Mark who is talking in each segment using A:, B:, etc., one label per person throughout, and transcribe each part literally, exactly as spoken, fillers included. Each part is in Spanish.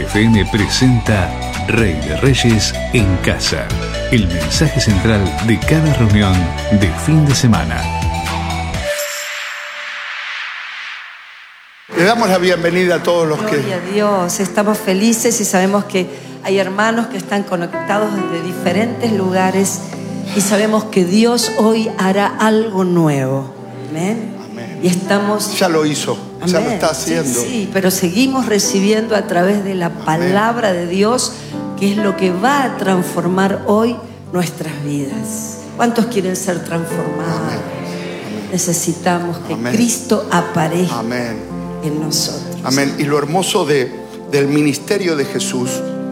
A: F M presenta Rey de Reyes en Casa, el mensaje central de cada reunión de fin de semana.
B: Le damos la bienvenida a todos los que...
C: Gloria a Dios, estamos felices y sabemos que hay hermanos que están conectados desde diferentes lugares y sabemos que Dios hoy hará algo nuevo. Amén.
B: Amén.
C: Y estamos...
B: Ya lo hizo,
C: Amén.
B: ya lo está haciendo.
C: Sí, sí, pero seguimos recibiendo a través de la
B: Amén.
C: palabra de Dios, que es lo que va a transformar hoy nuestras vidas. ¿Cuántos quieren ser transformados?
B: Amén.
C: Necesitamos que
B: Amén.
C: Cristo aparezca
B: Amén.
C: en nosotros.
B: Amén. Y lo hermoso de, del ministerio de Jesús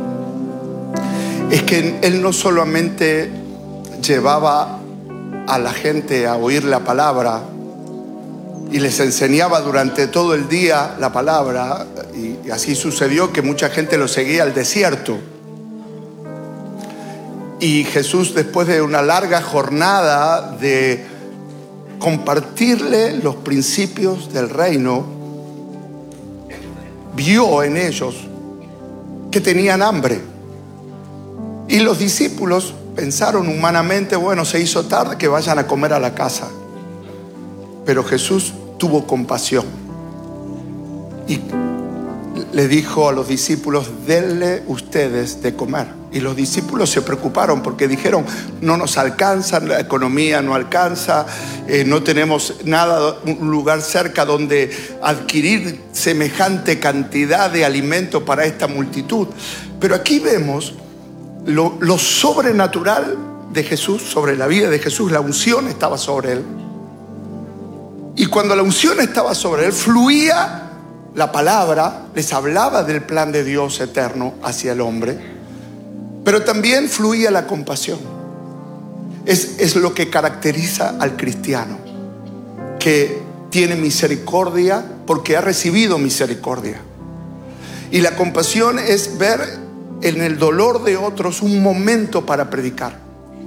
B: es que Él no solamente llevaba a la gente a oír la palabra y les enseñaba durante todo el día la palabra, y así sucedió que mucha gente lo seguía al desierto. Y Jesús, después de una larga jornada de compartirle los principios del reino, vio en ellos que tenían hambre. Y los discípulos pensaron humanamente, bueno, se hizo tarde, que vayan a comer a la casa. Pero Jesús tuvo compasión y le dijo a los discípulos, denle ustedes de comer. Y los discípulos se preocuparon porque dijeron, no nos alcanza, la economía no alcanza, eh, no tenemos nada, un lugar cerca donde adquirir semejante cantidad de alimento para esta multitud. Pero aquí vemos lo, lo sobrenatural de Jesús, sobre la vida de Jesús. La unción estaba sobre él. Y cuando la unción estaba sobre él, fluía la palabra, les hablaba del plan de Dios eterno hacia el hombre, pero también fluía la compasión. Es, es lo que caracteriza al cristiano, que tiene misericordia porque ha recibido misericordia. Y la compasión es ver en el dolor de otros un momento para predicar,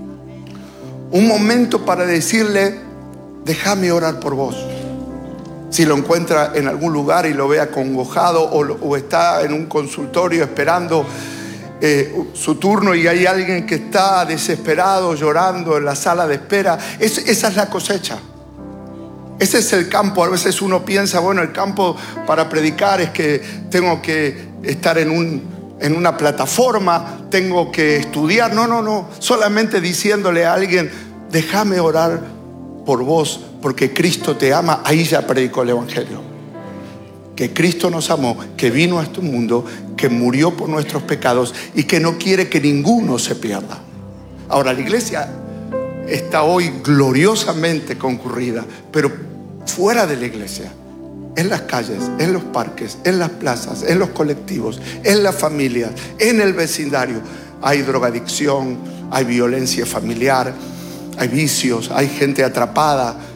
B: un momento para decirle, déjame orar por vos. Si lo encuentra en algún lugar y lo ve acongojado, o, o está en un consultorio esperando eh, su turno y hay alguien que está desesperado, llorando en la sala de espera, es, esa es la cosecha. Ese es el campo. A veces uno piensa, bueno, el campo para predicar es que tengo que estar en, un, en una plataforma, tengo que estudiar. No, no, no. Solamente diciéndole a alguien, déjame orar por vos, porque Cristo te ama. Ahí ya predicó el Evangelio. Que Cristo nos amó, que vino a este mundo, que murió por nuestros pecados y que no quiere que ninguno se pierda. Ahora, la iglesia está hoy gloriosamente concurrida, pero fuera de la iglesia, en las calles, en los parques, en las plazas, en los colectivos, en las familias, en el vecindario, hay drogadicción, hay violencia familiar, hay vicios, hay gente atrapada,